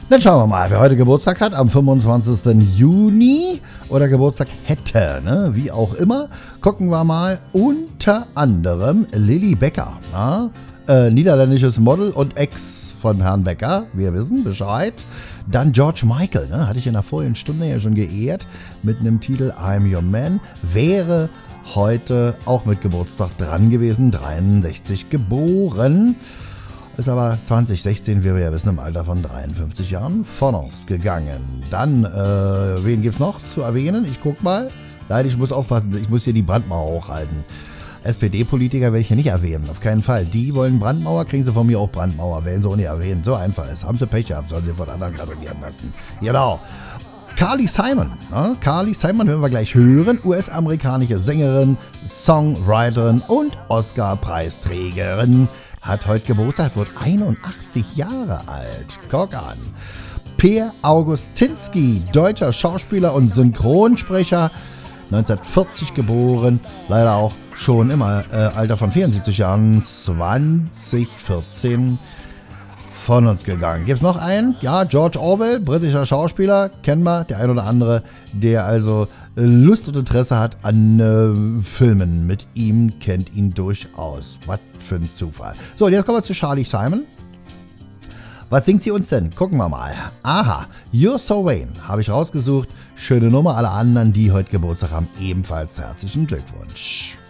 Dann schauen wir mal, wer heute Geburtstag hat, am 25. Juni oder Geburtstag hätte, ne? Wie auch immer. Gucken wir mal, unter anderem Lilly Becker, ja? Niederländisches Model und Ex von Herrn Becker, wir wissen Bescheid. Dann George Michael, ne? Hatte ich in der vorigen Stunde ja schon geehrt, mit einem Titel I'm Your Man, wäre heute auch mit Geburtstag dran gewesen, 63 geboren. Ist aber 2016, wie wir ja wissen, im Alter von 53 Jahren von uns gegangen. Dann, wen gibt's noch zu erwähnen? Ich guck mal. Leider, ich muss aufpassen, ich muss hier die Brandmauer hochhalten. SPD-Politiker werde ich hier nicht erwähnen, auf keinen Fall. Die wollen Brandmauer, kriegen sie von mir auch Brandmauer, werden sie auch nicht erwähnen. So einfach ist. Haben sie Pech gehabt, sollen sie von anderen gratulieren lassen. Genau. Carly Simon. Ja, Carly Simon werden wir gleich hören. US-amerikanische Sängerin, Songwriterin und Oscar-Preisträgerin. Hat heute Geburtstag, wird 81 Jahre alt. Guck an. Per Augustinski, deutscher Schauspieler und Synchronsprecher, 1940 geboren, leider auch schon im Alter von 74 Jahren, 2014 von uns gegangen. Gibt es noch einen? Ja, George Orwell, britischer Schauspieler, kennen wir, der ein oder andere, der also Lust und Interesse hat an Filmen mit ihm, kennt ihn durchaus. Was für ein Zufall. So, jetzt kommen wir zu Carly Simon. Was singt sie uns denn? Gucken wir mal. Aha, You're So Vain habe ich rausgesucht. Schöne Nummer, alle anderen, die heute Geburtstag haben, ebenfalls herzlichen Glückwunsch.